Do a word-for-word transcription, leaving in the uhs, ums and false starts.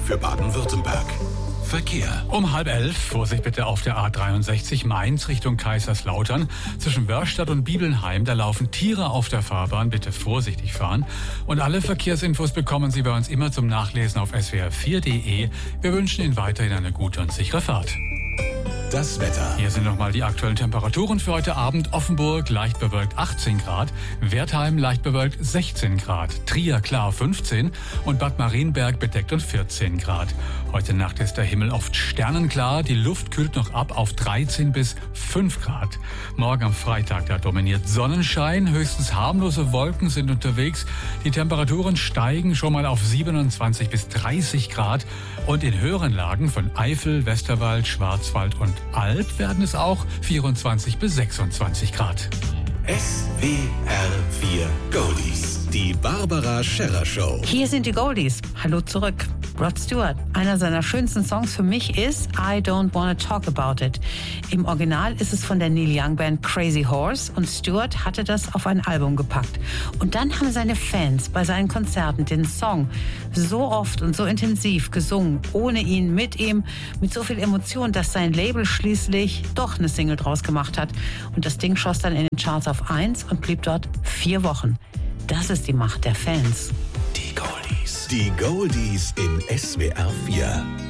für Baden-Württemberg. Verkehr. Um halb elf, Vorsicht bitte auf der A dreiundsechzig Mainz Richtung Kaiserslautern. Zwischen Wörstadt und Bibelnheim, da laufen Tiere auf der Fahrbahn, bitte vorsichtig fahren. Und alle Verkehrsinfos bekommen Sie bei uns immer zum Nachlesen auf s w r vier punkt d e. Wir wünschen Ihnen weiterhin eine gute und sichere Fahrt. Das Wetter. Hier sind nochmal die aktuellen Temperaturen für heute Abend. Offenburg leicht bewölkt achtzehn Grad, Wertheim leicht bewölkt sechzehn Grad, Trier klar fünfzehn und Bad Marienberg bedeckt und vierzehn Grad. Heute Nacht ist der Himmel oft sternenklar, die Luft kühlt noch ab auf dreizehn bis fünf Grad. Morgen am Freitag, da dominiert Sonnenschein, höchstens harmlose Wolken sind unterwegs. Die Temperaturen steigen schon mal auf siebenundzwanzig bis dreißig Grad und in höheren Lagen von Eifel, Westerwald, Schwarzwald und Alb werden es auch vierundzwanzig bis sechsundzwanzig Grad. S W R vier Goldies. Die Barbara Scherrer Show. Hier sind die Goldies. Hallo zurück. Rod Stewart. Einer seiner schönsten Songs für mich ist I Don't Wanna Talk About It. Im Original ist es von der Neil Young Band Crazy Horse und Stewart hatte das auf ein Album gepackt. Und dann haben seine Fans bei seinen Konzerten den Song so oft und so intensiv gesungen, ohne ihn, mit ihm, mit so viel Emotion, dass sein Label schließlich doch eine Single draus gemacht hat. Und das Ding schoss dann in den Charts auf eins und blieb dort vier Wochen. Das ist die Macht der Fans. Die Goldies. Die Goldies in S W R vier.